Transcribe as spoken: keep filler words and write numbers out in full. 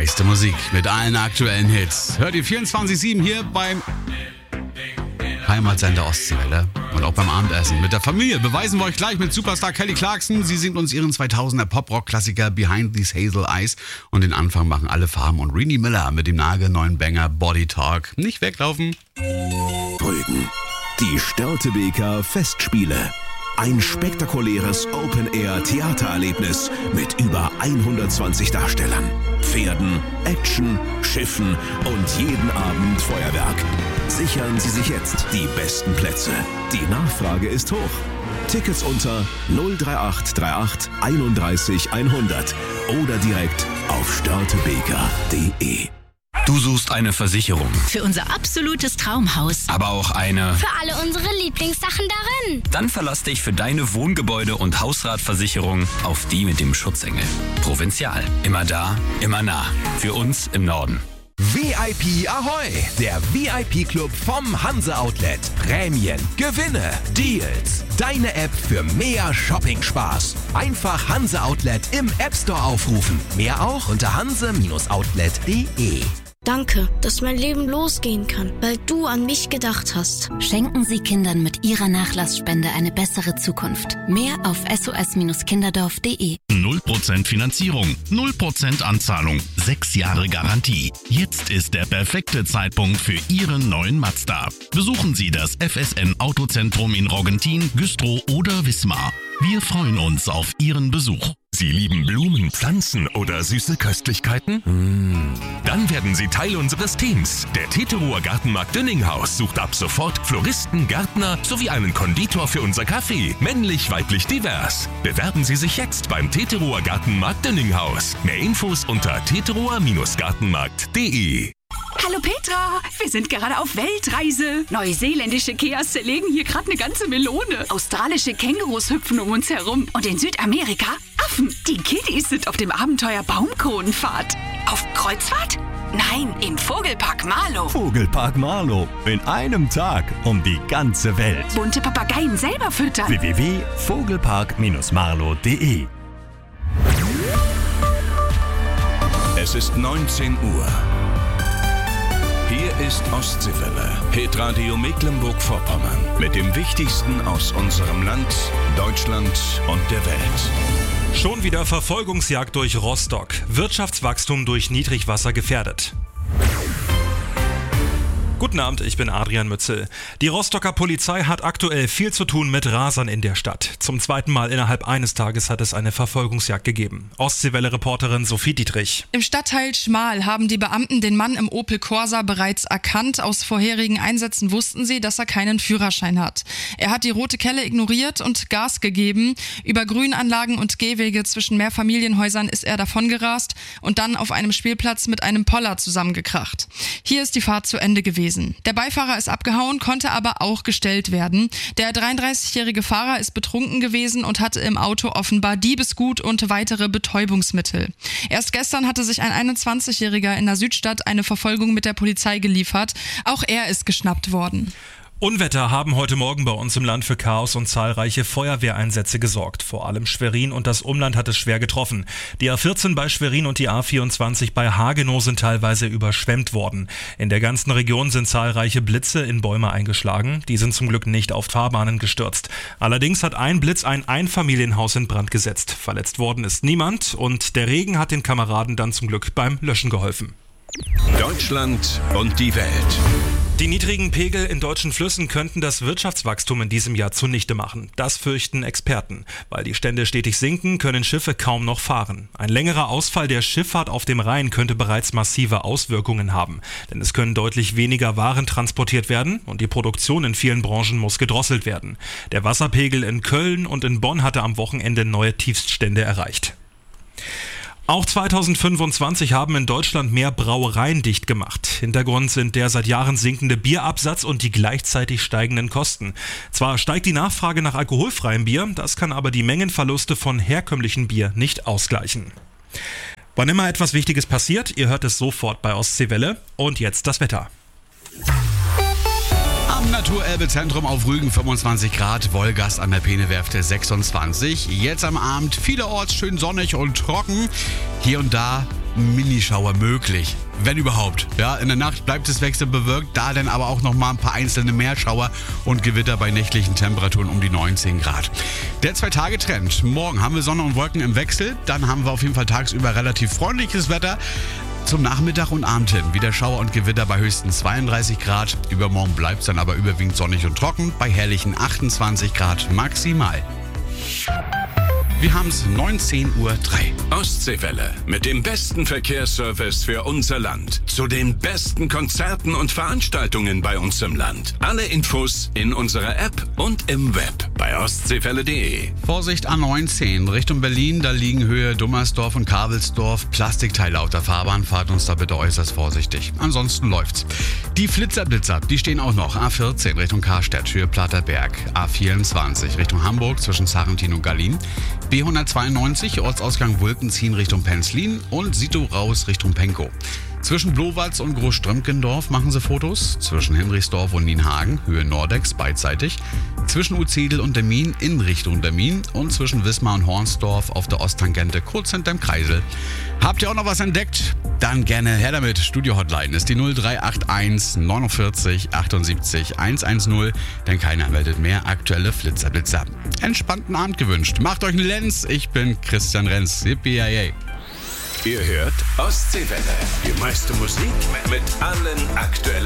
Heißeste Musik mit allen aktuellen Hits. Hört ihr vierundzwanzig sieben hier beim Heimatsender Ostseewelle und auch beim Abendessen. Mit der Familie beweisen wir euch gleich mit Superstar Kelly Clarkson. Sie singt uns ihren zweitausender Pop-Rock-Klassiker Behind These Hazel Eyes. Und den Anfang machen alle Farben und Rini Miller mit dem nagelneuen Banger Body Talk. Nicht weglaufen. Brüggen. Die Störtebeker Festspiele. Ein spektakuläres Open-Air-Theatererlebnis mit über hundertzwanzig Darstellern, Pferden, Action, Schiffen und jeden Abend Feuerwerk. Sichern Sie sich jetzt die besten Plätze. Die Nachfrage ist hoch. Tickets unter null drei acht drei acht einunddreißig hundert oder direkt auf störtebeker punkt de. Du suchst eine Versicherung. Für unser absolutes Traumhaus. Aber auch eine... Für alle unsere Lieblingssachen darin. Dann verlass dich für deine Wohngebäude- und Hausratversicherung auf die mit dem Schutzengel. Provinzial. Immer da, immer nah. Für uns im Norden. V I P Ahoi! Der V I P-Club vom Hanse Outlet. Prämien, Gewinne, Deals. Deine App für mehr Shopping-Spaß. Einfach Hanse Outlet im App Store aufrufen. Mehr auch unter hanse Outlet punkt de. Danke, dass mein Leben losgehen kann, weil du an mich gedacht hast. Schenken Sie Kindern mit Ihrer Nachlassspende eine bessere Zukunft. Mehr auf s o s kinderdorf punkt de. null Prozent Finanzierung, null Prozent Anzahlung, sechs Jahre Garantie. Jetzt ist der perfekte Zeitpunkt für Ihren neuen Mazda. Besuchen Sie das F S N Autozentrum in Roggentin, Güstrow oder Wismar. Wir freuen uns auf Ihren Besuch. Sie lieben Blumen, Pflanzen oder süße Köstlichkeiten? Mmh. Dann werden Sie Teil unseres Teams. Der Teterower Gartenmarkt Dünninghaus sucht ab sofort Floristen, Gärtner sowie einen Konditor für unser Café. Männlich, weiblich, divers. Bewerben Sie sich jetzt beim Teterower Gartenmarkt Dünninghaus. Mehr Infos unter teterower Gartenmarkt punkt de. Hallo Petra, wir sind gerade auf Weltreise. Neuseeländische Keas zerlegen hier gerade eine ganze Melone. Australische Kängurus hüpfen um uns herum. Und in Südamerika Affen. Die Kiddies sind auf dem Abenteuer Baumkronenfahrt. Auf Kreuzfahrt? Nein, im Vogelpark Marlow. Vogelpark Marlow. In einem Tag um die ganze Welt. Bunte Papageien selber füttern. w w w punkt vogelpark marlow punkt de. Es ist neunzehn Uhr. Hier ist Ostseewelle, Hitradio Mecklenburg-Vorpommern. Mit dem Wichtigsten aus unserem Land, Deutschland und der Welt. Schon wieder Verfolgungsjagd durch Rostock. Wirtschaftswachstum durch Niedrigwasser gefährdet. Guten Abend, ich bin Adrian Mützel. Die Rostocker Polizei hat aktuell viel zu tun mit Rasern in der Stadt. Zum zweiten Mal innerhalb eines Tages hat es eine Verfolgungsjagd gegeben. Ostseewelle-Reporterin Sophie Dietrich. Im Stadtteil Schmal haben die Beamten den Mann im Opel Corsa bereits erkannt. Aus vorherigen Einsätzen wussten sie, dass er keinen Führerschein hat. Er hat die rote Kelle ignoriert und Gas gegeben. Über Grünanlagen und Gehwege zwischen Mehrfamilienhäusern ist er davongerast und dann auf einem Spielplatz mit einem Poller zusammengekracht. Hier ist die Fahrt zu Ende gewesen. Der Beifahrer ist abgehauen, konnte aber auch gestellt werden. Der dreiunddreißigjährige Fahrer ist betrunken gewesen und hatte im Auto offenbar Diebesgut und weitere Betäubungsmittel. Erst gestern hatte sich ein einundzwanzigjähriger in der Südstadt eine Verfolgung mit der Polizei geliefert. Auch er ist geschnappt worden. Unwetter haben heute Morgen bei uns im Land für Chaos und zahlreiche Feuerwehreinsätze gesorgt. Vor allem Schwerin und das Umland hat es schwer getroffen. Die A vierzehn bei Schwerin und die A vierundzwanzig bei Hagenow sind teilweise überschwemmt worden. In der ganzen Region sind zahlreiche Blitze in Bäume eingeschlagen. Die sind zum Glück nicht auf Fahrbahnen gestürzt. Allerdings hat ein Blitz ein Einfamilienhaus in Brand gesetzt. Verletzt worden ist niemand und der Regen hat den Kameraden dann zum Glück beim Löschen geholfen. Deutschland und die Welt. Die niedrigen Pegel in deutschen Flüssen könnten das Wirtschaftswachstum in diesem Jahr zunichte machen. Das fürchten Experten. Weil die Stände stetig sinken, können Schiffe kaum noch fahren. Ein längerer Ausfall der Schifffahrt auf dem Rhein könnte bereits massive Auswirkungen haben. Denn es können deutlich weniger Waren transportiert werden und die Produktion in vielen Branchen muss gedrosselt werden. Der Wasserpegel in Köln und in Bonn hatte am Wochenende neue Tiefststände erreicht. Auch zweitausendfünfundzwanzig haben in Deutschland mehr Brauereien dicht gemacht. Hintergrund sind der seit Jahren sinkende Bierabsatz und die gleichzeitig steigenden Kosten. Zwar steigt die Nachfrage nach alkoholfreiem Bier, das kann aber die Mengenverluste von herkömmlichem Bier nicht ausgleichen. Wann immer etwas Wichtiges passiert, ihr hört es sofort bei Ostseewelle. Und jetzt das Wetter. Am Naturelbe-Zentrum auf Rügen fünfundzwanzig Grad, Wolgast an der Peenewerfte sechsundzwanzig. Jetzt am Abend vielerorts schön sonnig und trocken. Hier und da ein Minischauer möglich. Wenn überhaupt. Ja, in der Nacht bleibt es wechselbewölkt, da dann aber auch nochmal ein paar einzelne Meerschauer und Gewitter bei nächtlichen Temperaturen um die neunzehn Grad. Der Zwei-Tage-Trend. Morgen haben wir Sonne und Wolken im Wechsel. Dann haben wir auf jeden Fall tagsüber relativ freundliches Wetter. Zum Nachmittag und Abend hin wieder Schauer und Gewitter bei höchstens zweiunddreißig Grad. Übermorgen bleibt es dann aber überwiegend sonnig und trocken bei herrlichen achtundzwanzig Grad maximal. Wir haben es neunzehn Uhr drei. Ostseewelle mit dem besten Verkehrsservice für unser Land. Zu den besten Konzerten und Veranstaltungen bei uns im Land. Alle Infos in unserer App und im Web bei ostseewelle punkt de. Vorsicht A neunzehn Richtung Berlin, da liegen Höhe Dummersdorf und Kabelsdorf Plastikteile auf der Fahrbahn. Fahrt uns da bitte äußerst vorsichtig. Ansonsten läuft's. Die Flitzer-Blitzer, die stehen auch noch. A vierzehn Richtung Karstadt, Höhe Platterberg. A vierundzwanzig Richtung Hamburg zwischen Sarrentin und Gallien. B hundertzweiundneunzig Ortsausgang Wulkenzien Richtung Penzlin und Sito raus Richtung Penkow. Zwischen Blowatz und Großströmkendorf machen sie Fotos. Zwischen Hinrichsdorf und Nienhagen, Höhe Nordex, beidseitig. Zwischen Uzedel und Demmin in Richtung Demmin. Und zwischen Wismar und Hornsdorf auf der Osttangente kurz hinterm Kreisel. Habt ihr auch noch was entdeckt? Dann gerne her damit. Studio-Hotline ist die null drei acht eins neunundvierzig achtundsiebzig hundertzehn, denn keiner meldet mehr aktuelle Flitzerblitzer. Entspannten Abend gewünscht. Macht euch einen Lenz. Ich bin Christian Renz. Yippie-yay. Ihr hört Ostseewelle. Die meiste Musik mit allen aktuellen